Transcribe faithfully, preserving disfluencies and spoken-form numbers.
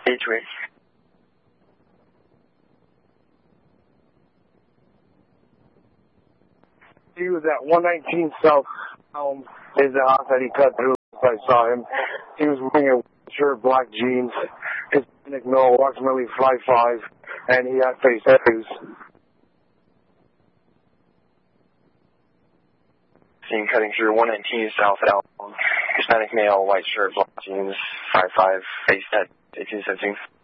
Gateway. He was at one nineteen South Elm is the house that he cut through. I saw him. He was wearing a shirt, black jeans, Hispanic male, approximately five five, and he had face tattoos. Seen cutting through one nineteen South Elm, Hispanic male, white shirt, black jeans, five five, face tattoos, eighteen seventeen.